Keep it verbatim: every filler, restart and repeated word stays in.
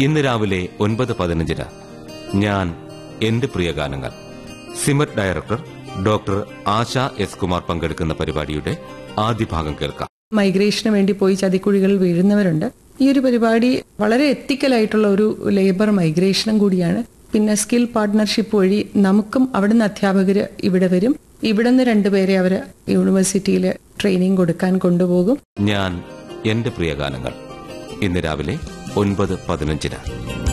ഇന്ന് രാവിലെ ഒൻപത് പതിനഞ്ചിന് ഞാൻ എന്റെ പ്രിയ ഗാനങ്ങൾ സിമറ്റ് ഡയറക്ടർ ഡോക്ടർ ആശ എസ് കുമാർ പങ്കെടുക്കുന്ന പരിപാടിയുടെ ആദ്യ ഭാഗം കേൾക്കാം. മൈഗ്രേഷന് വേണ്ടി പോയി ചതിക്കുഴികളിൽ വീഴുന്നവരുണ്ട്. ഈ ഒരു പരിപാടി വളരെ എത്തിക്കലായിട്ടുള്ള ഒരു ലേബർ മൈഗ്രേഷനും കൂടിയാണ്. പിന്നെ സ്കിൽ പാർട്ട്ണർഷിപ്പ് വഴി നമുക്കും അവിടുന്ന് അധ്യാപകര് ഇവിടെ വരും. ഇവിടുന്ന് രണ്ടുപേരെ അവർ യൂണിവേഴ്സിറ്റിയിൽ ട്രെയിനിങ് കൊടുക്കാൻ കൊണ്ടുപോകും. ഞാൻ എന്റെ പ്രിയ ഗാനങ്ങൾ ഇന്ന് രാവിലെ ഒൻപത് പതിനഞ്ചിന്.